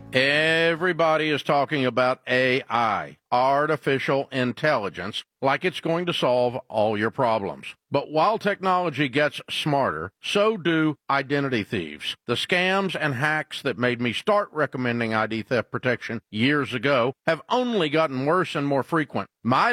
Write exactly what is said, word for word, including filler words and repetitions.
Everybody is talking about A I, artificial intelligence, like it's going to solve all your problems. But while technology gets smarter, so do identity thieves. The scams and hacks that made me start recommending I D theft protection years ago have only gotten worse and more frequent. My